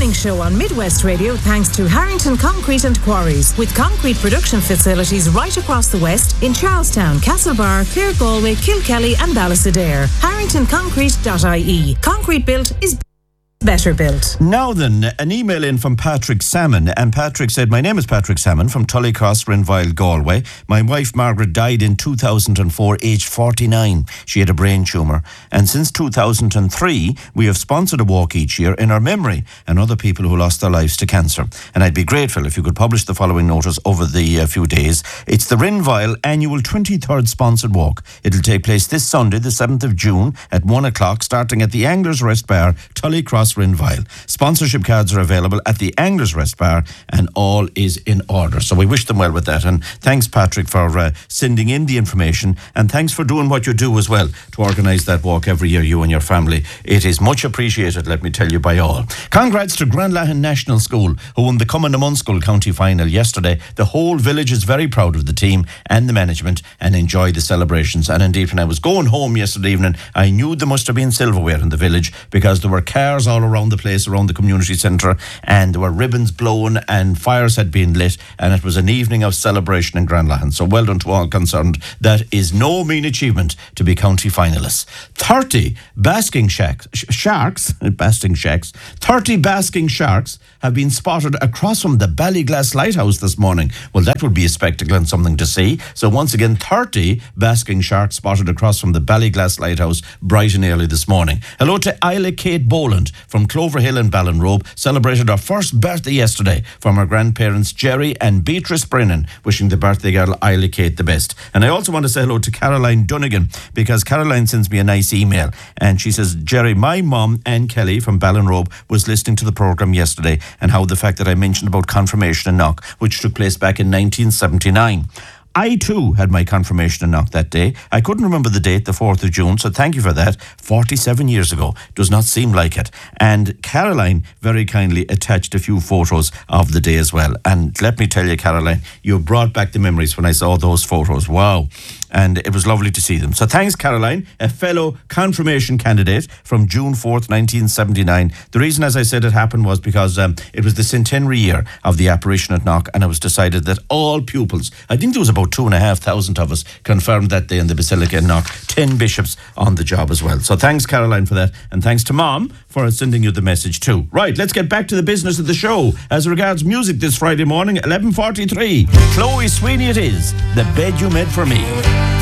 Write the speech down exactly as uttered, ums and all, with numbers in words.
morning show on Midwest Radio thanks to Harrington Concrete and Quarries, with concrete production facilities right across the West in Charlestown, Castlebar, Clare Galway, Kilkelly and Ballastadair. harrington concrete dot I E. Concrete built is better built. Now then, an email in from Patrick Salmon, and Patrick said, my name is Patrick Salmon from Tullycross, Rinvile, Galway. My wife Margaret died in two thousand four, aged forty-nine. She had a brain tumour, and since two thousand three we have sponsored a walk each year in her memory and other people who lost their lives to cancer. And I'd be grateful if you could publish the following notice over the uh, few days. It's the Rinvile annual twenty-third sponsored walk. It'll take place this Sunday, the seventh of June at one o'clock, starting at the Anglers Rest Bar, Tullycross, Rinvile. Sponsorship cards are available at the Anglers Rest Bar, and all is in order. So we wish them well with that, and thanks, Patrick, for uh, sending in the information, and thanks for doing what you do as well to organise that walk every year, you and your family. It is much appreciated, let me tell you, by all. Congrats to Granlahan National School, who won the Cumann na Munschool County Final yesterday. The whole village is very proud of the team and the management and enjoyed the celebrations. And indeed, when I was going home yesterday evening, I knew there must have been silverware in the village, because there were cars all around the place, around the community centre, and there were ribbons blown and fires had been lit, and it was an evening of celebration in Granlahan. So well done to all concerned. That is no mean achievement to be county finalists. thirty basking shacks, sh- sharks, basking shacks, thirty basking sharks have been spotted across from the Ballyglass Lighthouse this morning. Well, that would be a spectacle and something to see. So once again, thirty basking sharks spotted across from the Ballyglass Lighthouse bright and early this morning. Hello to Isla Kate Boland from Clover Hill and Ballinrobe. Celebrated her first birthday yesterday from her grandparents Jerry and Beatrice Brennan, wishing the birthday girl Isla Kate the best. And I also want to say hello to Caroline Dunnigan, because Caroline sends me a nice email, and she says, Jerry, my mum, Anne Kelly from Ballinrobe, was listening to the programme yesterday, and how the fact that I mentioned about confirmation and knock, which took place back in nineteen seventy-nine. I too had my confirmation and knock that day. I couldn't remember the date, the fourth of June, so thank you for that. forty-seven years ago. Does not seem like it. And Caroline very kindly attached a few photos of the day as well. And let me tell you, Caroline, you brought back the memories when I saw those photos. Wow. And it was lovely to see them. So thanks, Caroline, a fellow confirmation candidate from June fourth, nineteen seventy-nine. The reason, as I said, it happened was because um, it was the centenary year of the apparition at Knock, and it was decided that all pupils, I think there was about two and a half thousand of us, confirmed that day in the Basilica in Knock. Ten bishops on the job as well. So thanks, Caroline, for that. And thanks to Mom for sending you the message too. Right, let's get back to the business of the show. As regards music this Friday morning, eleven forty-three. Chloe Sweeney it is, The Bed You Made For Me.